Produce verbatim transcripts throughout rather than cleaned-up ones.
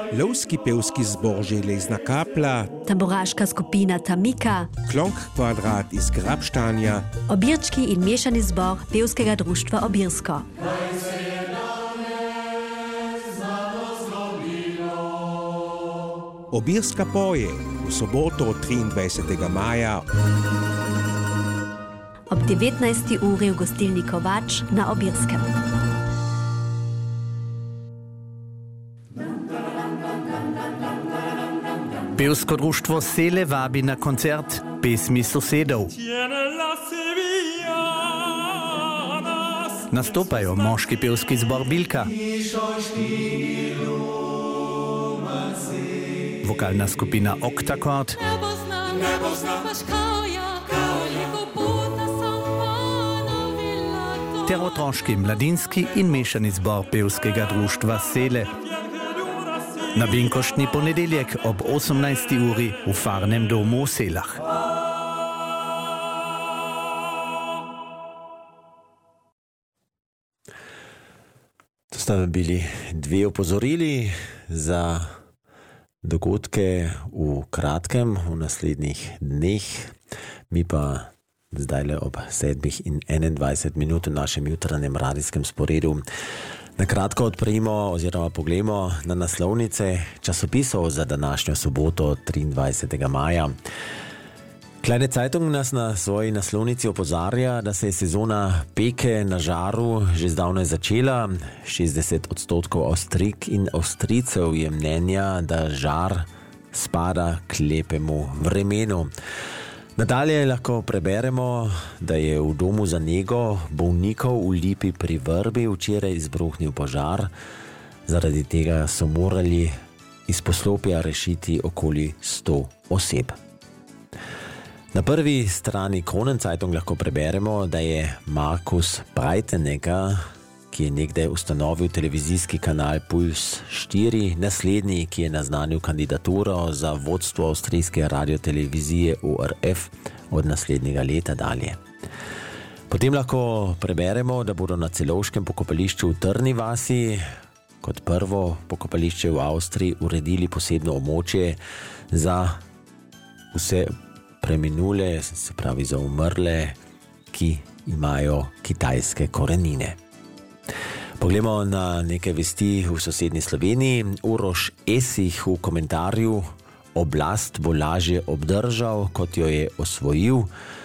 Lovski pevski zbor Železna kapla, tamburaška skupina Tamika, Klonk kvadrat iz Grabštanja, obirčki in mešani zbor pevskega društva Obirsko. Obirska poje v soboto triindvajsetega maja ob devetnajsti uri v gostilni Kovač na Obirskem. Pevsko društvo Sele vabi na koncert pesmi sosedov. Nastopajo moški pevski zbor Bilka, vokalna skupina Oktakord ter otroški, mladinski in mešani zbor pevskega društva Sele. Na binkoštni ponedeljek ob osemnajsti uri v Farnem domu v Selah. To sta bili dve opozorili za dogodke v kratkem, v naslednjih dneh. Mi pa zdajle ob sedmih in enaindvajset minut v našem jutranjem radijskem sporedu na kratko odpremo oziroma pogledamo na naslovnice časopisov za današnjo soboto triindvajsetega maja. Kleine Zeitung nas na svoji naslovnici opozarja, da se je sezona peke na žaru že zdavnaj začela. šestdeset odstotkov Avstrijk in Avstrijcev je mnenja, da žar spada k lepemu vremenu. Nadalje lahko preberemo, da je v domu za nego bolnikov v Lipi pri Vrbi včeraj izbruhnil požar. Zaradi tega so morali iz poslopja rešiti okoli sto oseb. Na prvi strani Kronenzeitung lahko preberemo, da je Markus Breitenegger, ki je nekdaj ustanovil televizijski kanal Puls štiri, naslednji, ki je naznanil kandidaturo za vodstvo avstrijske radiotelevizije O R F od naslednjega leta dalje. Potem lahko preberemo, da bodo na celovškem pokopališču v Trni vasi kot prvo pokopališče v Avstriji uredili posebno območje za vse preminule, se pravi za umrle, ki imajo kitajske korenine. Poglejmo na nekaj vesti v sosednji Sloveniji. Uroš Esih v komentarju: oblast bo lažje obdržal, kot jo je osvojil.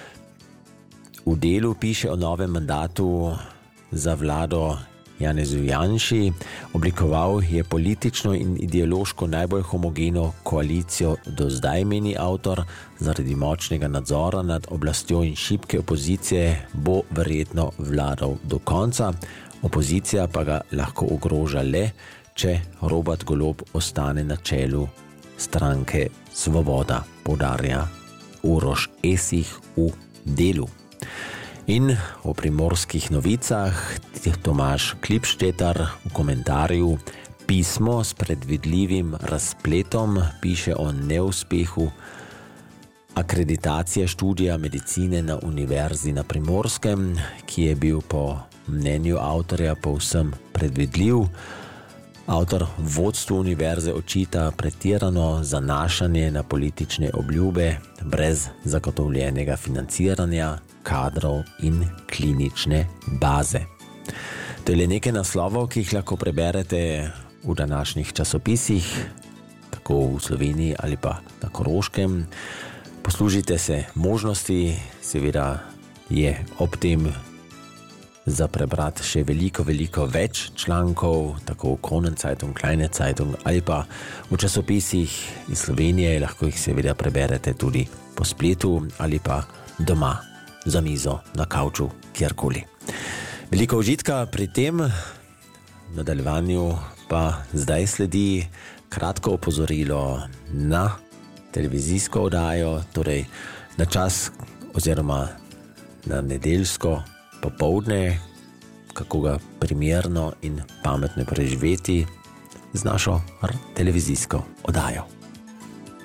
V Delu piše o novem mandatu za vlado Janezu Janši. Oblikoval je politično in ideološko najbolj homogeno koalicijo do zdaj, meni avtor. Zaradi močnega nadzora nad oblastjo in šibke opozicije bo verjetno vladal do konca. Opozicija pa ga lahko ogroža le, če Robert Golob ostane na čelu stranke Svoboda, poudarja Uroš Esih v Delu. In o primorskih novicah Tomaž Klipštetar v komentarju: pismo s predvidljivim razpletom piše o neuspehu akreditacije študija medicine na Univerzi na Primorskem, ki je bil po mnenju avtorja povsem predvidljiv. Avtor vodstvu univerze očita pretirano zanašanje na politične obljube brez zagotovljenega financiranja, kadrov in klinične baze. To je le nekaj naslovov, ki jih lahko preberete v današnjih časopisih, tako v Sloveniji ali pa na Koroškem. Poslužite se možnosti, seveda je ob tem za prebrati še veliko, veliko več člankov, tako v Kronenzeitung, Kleine Zeitung ali pa v časopisih iz Slovenije. Lahko jih seveda preberete tudi po spletu ali pa doma za mizo, na kavču, kjerkoli. Veliko užitka pri tem. V nadaljevanju pa zdaj sledi kratko opozorilo na televizijsko oddajo, torej na čas oziroma na nedeljsko popoldne, kako ga primerno in pametno preživeti z našo televizijsko oddajo.